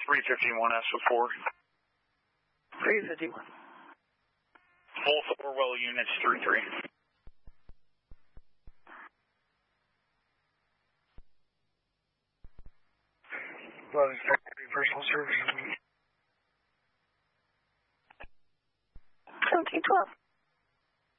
351 SO4. 351. Both Orwell units 3-3. Personal services. 1712.